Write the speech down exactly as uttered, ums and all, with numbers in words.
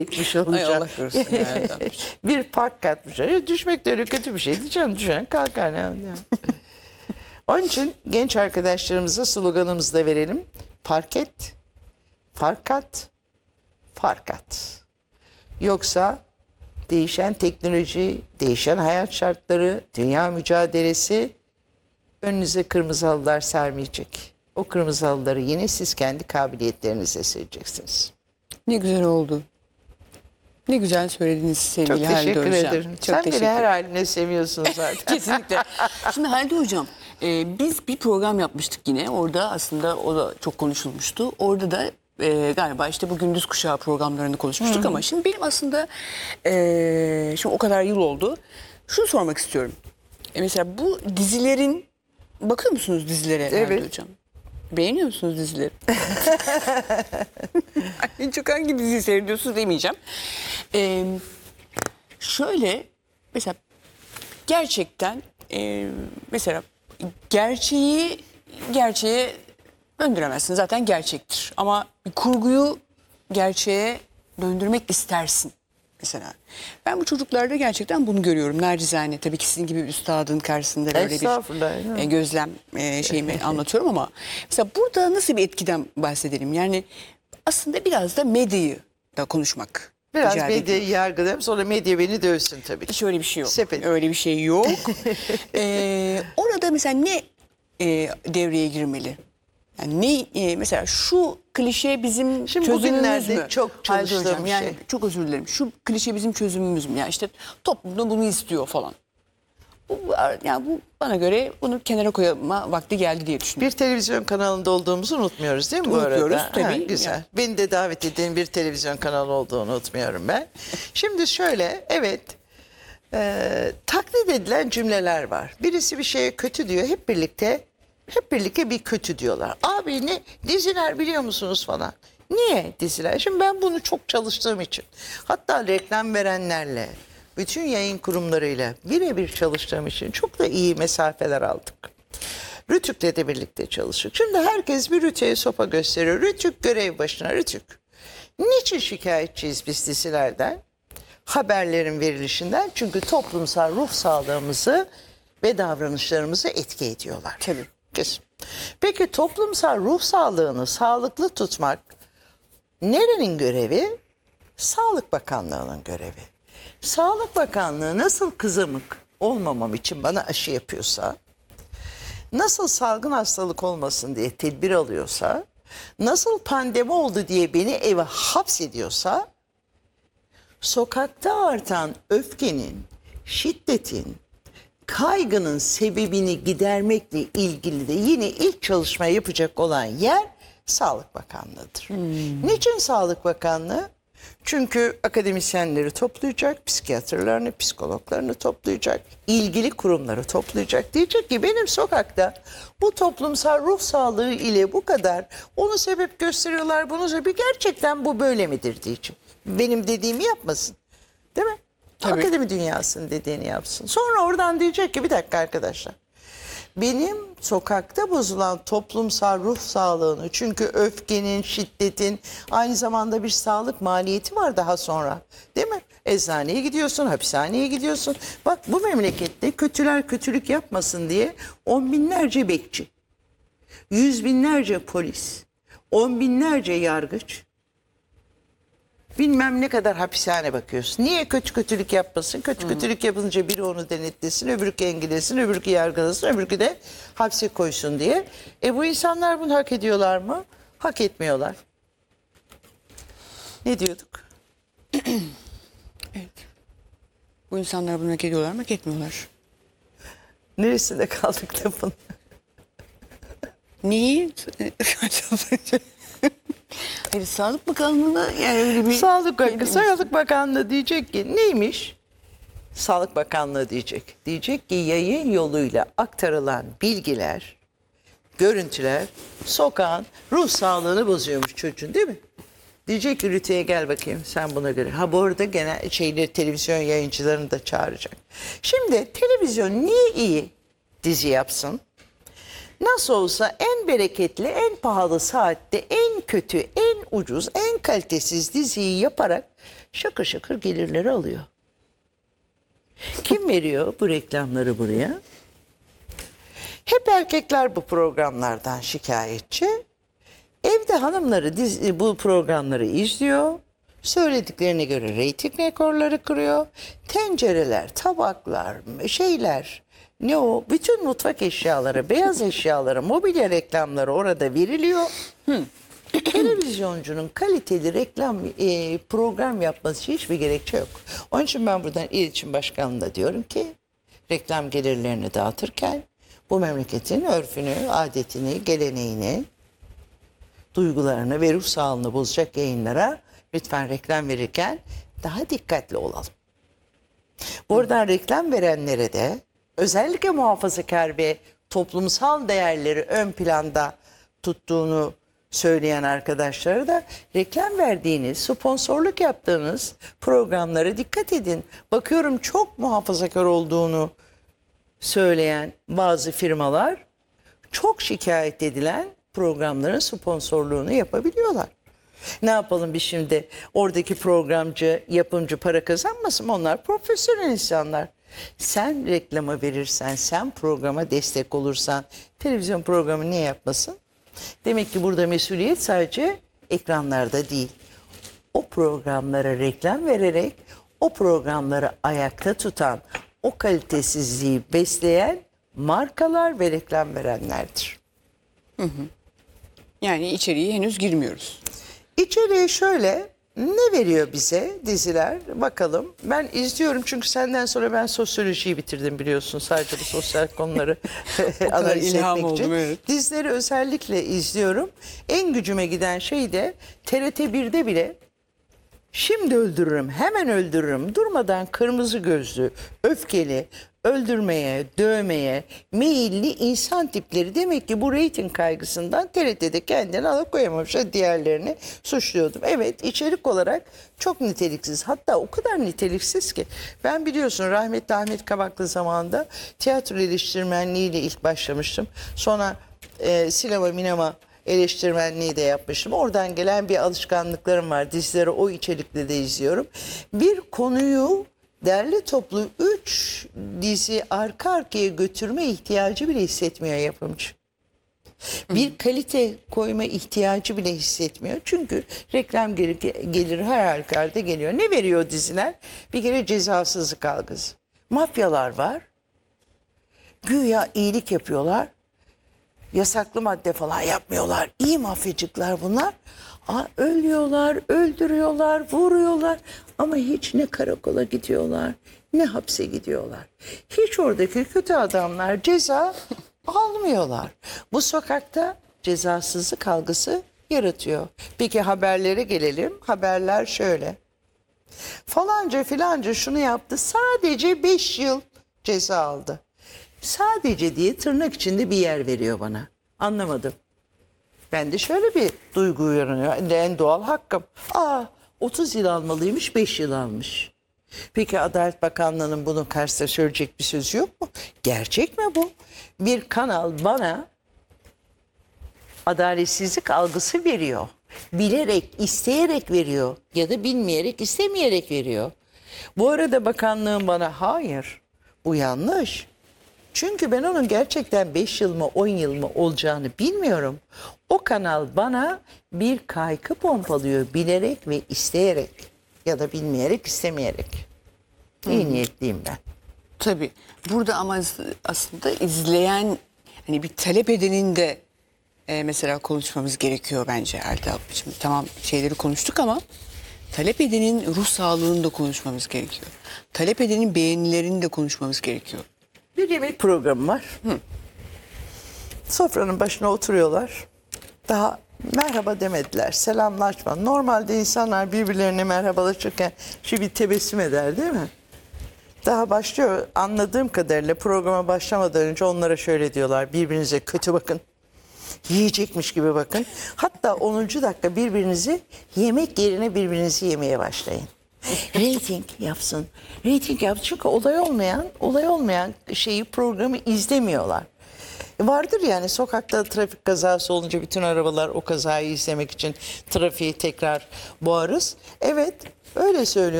Gitmiş Ay olacak. Allah korusun. Yani. Bir park katmışlar. Ya düşmek de öyle kötü bir şey değil canım. Düşen kalkar. Yani. Onun için genç arkadaşlarımıza sloganımızı da verelim. Park et, fark at, fark at. Yoksa değişen teknoloji, değişen hayat şartları, dünya mücadelesi önünüze kırmızı halılar sermeyecek. O kırmızı halıları yine siz kendi kabiliyetlerinize sereceksiniz. Ne güzel oldu. Ne güzel söylediniz sevgili Çok Halide teşekkür Hocam. ederim. Çok Sen teşekkür beni her haline seviyorsun zaten. Kesinlikle. Şimdi Halide Hocam, e, biz bir program yapmıştık yine. Orada aslında o da çok konuşulmuştu. Orada da e, galiba işte bu gündüz kuşağı programlarını konuşmuştuk. Hı. Ama şimdi benim aslında e, şimdi o kadar yıl oldu. Şunu sormak istiyorum. E, mesela bu dizilerin, bakıyor musunuz dizilere Evet. Halide Hocam? Beğeniyor musunuz dizileri? En çok hangi diziyi seyrediyorsunuz demeyeceğim. Ee, şöyle mesela gerçekten e, mesela gerçeği gerçeğe döndüremezsin. Zaten gerçektir. Ama bir kurguyu gerçeğe döndürmek istersin. Mesela ben bu çocuklarda gerçekten bunu görüyorum. Nacizane tabii ki sizin gibi bir üstadın karşısında böyle Estağfurullah, bir e, gözlem e, şeyimi anlatıyorum ama mesela burada nasıl bir etkiden bahsedelim? Yani aslında biraz da medyayı da konuşmak. Biraz icap medyayı ediyor. yargılayayım, sonra medya beni dövsün tabii ki. Hiç öyle bir şey yok. Sepet. Öyle bir şey yok. ee, orada mesela ne e, devreye girmeli? Yani ne e, mesela şu klişe bizim Şimdi çözümümüz bugünlerde mü? çok Halide çalıştığım Hocam, yani şey. çok özür dilerim. Şu klişe bizim çözümümüz mü? Yani işte toplumda bunu istiyor falan. Bu, yani bu bana göre bunu kenara koyma vakti geldi diye düşünüyorum. Bir televizyon kanalında olduğumuzu unutmuyoruz değil mi bu Unutmuyoruz, arada? tabii. Ha, güzel. Yani. Beni de davet eden bir televizyon kanalı olduğunu unutmuyorum ben. Şimdi şöyle, evet, e, taklit edilen cümleler var. Birisi bir şeye kötü diyor, hep birlikte hep birlikte bir kötü diyorlar. Abi ne diziler biliyor musunuz falan. Niye diziler? Şimdi ben bunu çok çalıştığım için, hatta reklam verenlerle, bütün yayın kurumlarıyla birebir çalıştığım için çok da iyi mesafeler aldık. Rütük'le de birlikte çalıştık. Şimdi herkes bir Rütük'e sopa gösteriyor. Rütük görev başına, Rütük. Niçin şikayetçiyiz biz dizilerden? Haberlerin verilişinden. Çünkü toplumsal ruh sağlığımızı ve davranışlarımızı etki ediyorlar. Tabii. Kesin. Peki toplumsal ruh sağlığını sağlıklı tutmak nerenin görevi? Sağlık Bakanlığı'nın görevi. Sağlık Bakanlığı nasıl kızamık olmamam için bana aşı yapıyorsa, nasıl salgın hastalık olmasın diye tedbir alıyorsa, nasıl pandemi oldu diye beni eve hapsediyorsa, sokakta artan öfkenin, şiddetin, kaygının sebebini gidermekle ilgili de yine ilk çalışma yapacak olan yer Sağlık Bakanlığı'dır. Hmm. Niçin Sağlık Bakanlığı? Çünkü akademisyenleri toplayacak, psikiyatrlarını, psikologlarını toplayacak, ilgili kurumları toplayacak. Diyecek ki benim sokakta bu toplumsal ruh sağlığı ile bu kadar onu sebep gösteriyorlar, bunu sebep gerçekten bu böyle midir diyecek. Benim dediğimi yapmasın. Değil mi? Tabii. Akademi dünyasının dediğini yapsın. Sonra oradan diyecek ki bir dakika arkadaşlar. Benim sokakta bozulan toplumsal ruh sağlığını, çünkü öfkenin, şiddetin aynı zamanda bir sağlık maliyeti var daha sonra. Değil mi? Eczaneye gidiyorsun, hapishaneye gidiyorsun. Bak bu memlekette kötüler kötülük yapmasın diye on binlerce bekçi, yüz binlerce polis, on binlerce yargıç, bilmem ne kadar hapishane bakıyorsun. Niye kötü kötülük yapmasın? Kötü kötülük yapınca biri onu denetlesin, öbürkü engellesin, öbürkü yargılasın, öbürkü de hapse koysun diye. E bu insanlar bunu hak ediyorlar mı? Hak etmiyorlar. Ne diyorduk? Evet. Bu insanlar bunu hak ediyorlar mı, hak etmiyorlar? Neresinde kaldık da bunu? Neyi? Hayır, Sağlık Bakanlığı'na yani öyle bir... Sağlık, Bak Sağlık Bakanlığı diyecek ki neymiş? Sağlık Bakanlığı diyecek. Diyecek ki yayın yoluyla aktarılan bilgiler, görüntüler sokağın ruh sağlığını bozuyormuş çocuğun, değil mi? Diyecek ki Rütü'ye gel bakayım sen buna göre. Ha bu arada genel şeyleri, televizyon yayıncılarını da çağıracak. Şimdi televizyon niye iyi dizi yapsın? Nasıl olsa en bereketli, en pahalı saatte en kötü, en ucuz, en kalitesiz diziyi yaparak şakır şakır gelirleri alıyor. Kim veriyor bu reklamları buraya? Hep erkekler bu programlardan şikayetçi. Evde hanımları dizi, bu programları izliyor. Söylediklerine göre reyting rekorları kırıyor. Tencereler, tabaklar, şeyler, ne o? Bütün mutfak eşyaları, beyaz eşyaları, mobilya reklamları orada veriliyor. Televizyoncunun kaliteli reklam e, program yapması için hiçbir gerekçe yok. Onun için ben buradan İletişim Başkanlığı'na diyorum ki reklam gelirlerini dağıtırken bu memleketin örfünü, adetini, geleneğini, duygularını ve ruh sağlığını bozacak yayınlara lütfen reklam verirken daha dikkatli olalım. Buradan reklam verenlere de özellikle muhafazakar ve toplumsal değerleri ön planda tuttuğunu söyleyen arkadaşlara da reklam verdiğiniz, sponsorluk yaptığınız programlara dikkat edin. Bakıyorum çok muhafazakar olduğunu söyleyen bazı firmalar çok şikayet edilen programların sponsorluğunu yapabiliyorlar. Ne yapalım biz şimdi oradaki programcı, yapımcı para kazanmasın mı? Onlar profesyonel insanlar. Sen reklama verirsen, sen programa destek olursan televizyon programı niye yapmasın? Demek ki burada mesuliyet sadece ekranlarda değil. O programlara reklam vererek o programları ayakta tutan, o kalitesizliği besleyen markalar ve reklam verenlerdir. Yani içeriye henüz girmiyoruz. İçeriye şöyle ne veriyor bize diziler bakalım. Ben izliyorum çünkü senden sonra ben sosyolojiyi bitirdim biliyorsun. Sadece bu sosyal konuları analiz ilham etmek için. oldum, evet. Dizileri özellikle izliyorum. En gücüme giden şey de T R T bir'de bile şimdi öldürürüm, hemen öldürürüm. Durmadan kırmızı gözlü, öfkeli, öldürmeye, dövmeye meyilli insan tipleri. Demek ki bu reyting kaygısından T R T'de kendini alıkoyamamış. Diğerlerini suçluyordum. Evet, içerik olarak çok niteliksiz. Hatta o kadar niteliksiz ki. Ben biliyorsun rahmetli Ahmet Kabaklı zamanında tiyatro eleştirmenliğiyle ilk başlamıştım. Sonra e, sinema minema eleştirmenliği de yapmışım. Oradan gelen bir alışkanlıklarım var. Dizileri o içerikle de izliyorum. Bir konuyu derli toplu üç dizi arka arkaya götürme ihtiyacı bile hissetmiyor yapımcı. Bir kalite koyma ihtiyacı bile hissetmiyor. Çünkü reklam gelir, gelir her halükarda geliyor. Ne veriyor diziler? Bir kere cezasızlık algısı. Mafyalar var. Güya iyilik yapıyorlar. Yasaklı madde falan yapmıyorlar. İyi mafyacıklar bunlar. Aa, ölüyorlar, öldürüyorlar, vuruyorlar. Ama hiç ne karakola gidiyorlar, ne hapse gidiyorlar. Hiç oradaki kötü adamlar ceza almıyorlar. Bu sokakta cezasızlık algısı yaratıyor. Peki haberlere gelelim. Haberler şöyle. Falanca filanca şunu yaptı. Sadece beş yıl ceza aldı. Sadece diye tırnak içinde bir yer veriyor bana. Anlamadım. Ben de şöyle bir duygu uyanıyor. En doğal hakkım. Aa, otuz yıl almalıymış, beş yıl almış. Peki Adalet Bakanlığı'nın bunun karşısında söyleyecek bir sözü yok mu? Gerçek mi bu? Bir kanal bana adaletsizlik algısı veriyor. Bilerek, isteyerek veriyor ya da bilmeyerek, istemeyerek veriyor. Bu arada bakanlığın bana hayır, bu yanlış. Çünkü ben onun gerçekten beş yıl mı on yıl mı olacağını bilmiyorum. O kanal bana bir kaygı pompalıyor bilerek ve isteyerek ya da bilmeyerek istemeyerek. İyi niyetliyim ben. Tabii. Burada ama aslında izleyen, hani bir talep edenin de e, mesela konuşmamız gerekiyor bence Erdal. Şimdi tamam şeyleri konuştuk ama talep edenin ruh sağlığını da konuşmamız gerekiyor. Talep edenin beğenilerini de konuşmamız gerekiyor. Bir yemek programı var. Hı. Sofranın başına oturuyorlar. Daha merhaba demediler, selamlaşma. Normalde insanlar birbirlerine merhabalaşırken şu bir tebessüm eder değil mi? Daha başlıyor, anladığım kadarıyla programa başlamadan önce onlara şöyle diyorlar. Birbirinize kötü bakın. Yiyecekmiş gibi bakın. Hatta onuncu dakika birbirinizi yemek yerine birbirinizi yemeye başlayın. Rating yapsın. Rating yapsın. Çünkü olay olmayan, olay olmayan şeyi programı izlemiyorlar. E vardır yani, sokakta trafik kazası olunca bütün arabalar o kazayı izlemek için trafiği tekrar boğarız. Evet, öyle söylüyorum.